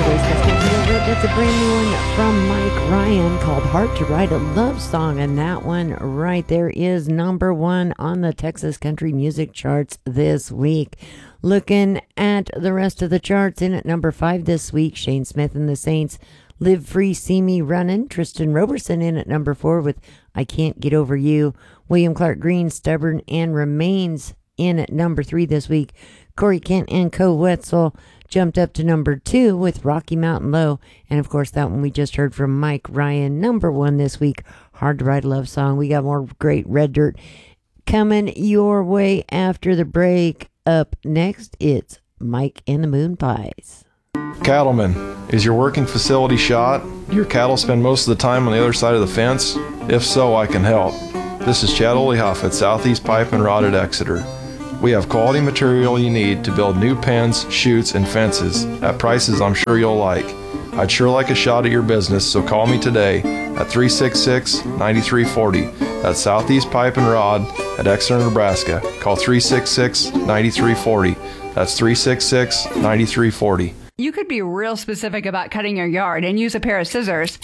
today's Custom Feel Good. That's a brand new one from Mike Ryan called Hard to Write a Love Song. And that one right there is number one on the Texas country music charts this week. Looking at the rest of the charts, in at number 5 this week, Shane Smith and the Saints, Live Free, See Me Runnin'. Tristan Roberson in at number 4 with I Can't Get Over You. William Clark Green, Stubborn and Remains in at number 3 this week. Corey Kent and Co. Wetzel jumped up to number 2 with Rocky Mountain Low. And of course, that one we just heard from Mike Ryan, number 1 this week, Hard to Write a Love Song. We got more great Red Dirt coming your way after the break. Up next, it's Mike and the Moon Pies. Cattlemen, is your working facility shot? Do your cattle spend most of the time on the other side of the fence? If so, I can help. This is Chad Olehoff at Southeast Pipe and Rod at Exeter. We have quality material you need to build new pens, chutes, and fences at prices I'm sure you'll like. I'd sure like a shot at your business, so call me today at 366-9340. That's Southeast Pipe and Rod at Exeter, Nebraska. Call 366-9340. That's 366-9340. You could be real specific about cutting your yard and use a pair of scissors,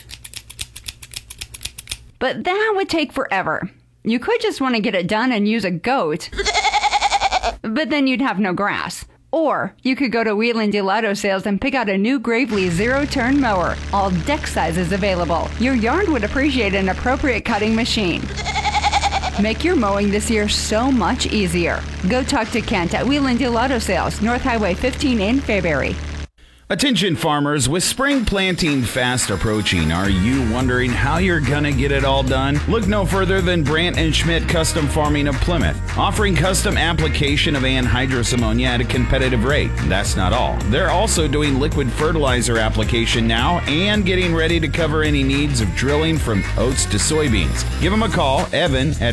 but that would take forever. You could just want to get it done and use a goat, but then you'd have no grass. Or you could go to Wheeling Delato Sales and pick out a new Gravely zero-turn mower. All deck sizes available. Your yard would appreciate an appropriate cutting machine. Make your mowing this year so much easier. Go talk to Kent at Wheeling Delato Sales, North Highway 15 in Fairbury. Attention farmers, with spring planting fast approaching, are you wondering how you're gonna get it all done? Look no further than Brandt & Schmidt Custom Farming of Plymouth, offering custom application of anhydrous ammonia at a competitive rate. That's not all. They're also doing liquid fertilizer application now and getting ready to cover any needs of drilling from oats to soybeans. Give them a call, Evan at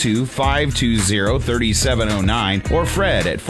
402-520-3709 or Fred at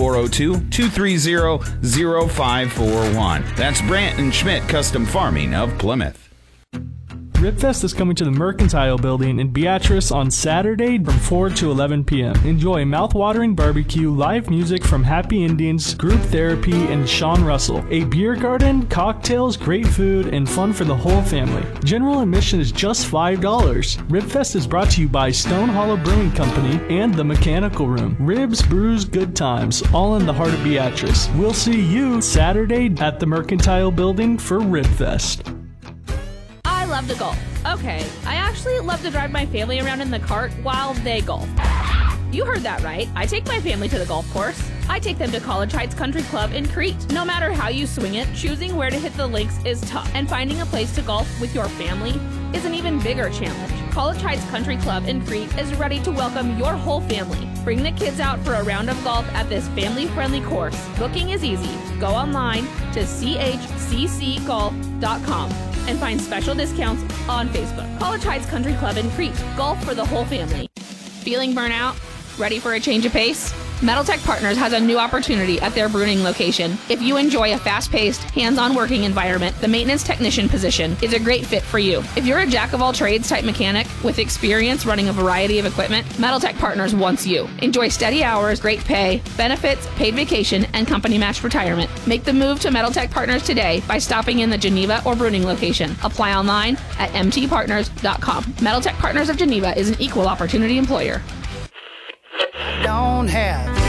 402-230-0541. That's Brandt & Schmidt Custom Farming of Plymouth. Ribfest is coming to the Mercantile Building in Beatrice on Saturday from 4 to 11 p.m. Enjoy mouth-watering barbecue, live music from Happy Indians, group therapy, and Sean Russell, a beer garden, cocktails, great food, and fun for the whole family. General admission is just $5. Ribfest is brought to you by Stone Hollow Brewing Company and The Mechanical Room. Ribs, brews, good times, all in the heart of Beatrice. We'll see you Saturday at the Mercantile Building for Ribfest. I love to golf. Okay, I actually love to drive my family around in the cart while they golf. You heard that right. I take my family to the golf course. I take them to College Heights Country Club in Crete. No matter how you swing it, choosing where to hit the links is tough, and finding a place to golf with your family is an even bigger challenge. College Heights Country Club in Crete is ready to welcome your whole family. Bring the kids out for a round of golf at this family-friendly course. Booking is easy. Go online to chccgolf.com and find special discounts on Facebook. College Heights Country Club in Crete. Golf for the whole family. Feeling burnout? Ready for a change of pace? Metal Tech Partners has a new opportunity at their Bruning location. If you enjoy a fast-paced, hands-on working environment, the maintenance technician position is a great fit for you. If you're a jack-of-all-trades type mechanic with experience running a variety of equipment, Metal Tech Partners wants you. Enjoy steady hours, great pay, benefits, paid vacation, and company-matched retirement. Make the move to Metal Tech Partners today by stopping in the Geneva or Bruning location. Apply online at mtpartners.com. Metal Tech Partners of Geneva is an equal opportunity employer. Don't have